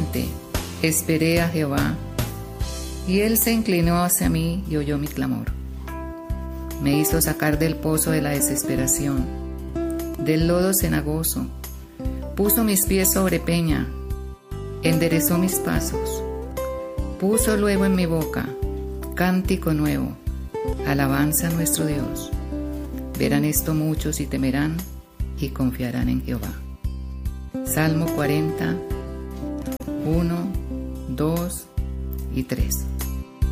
paciente esperé a Jehová, y Él se inclinó hacia mí y oyó mi clamor. Me hizo sacar del pozo de la desesperación, del lodo cenagoso. Puso mis pies sobre peña, enderezó mis pasos. Puso luego en mi boca cántico nuevo, alabanza a nuestro Dios. Verán esto muchos y temerán y confiarán en Jehová. Salmo 40, 1, 2 y 3.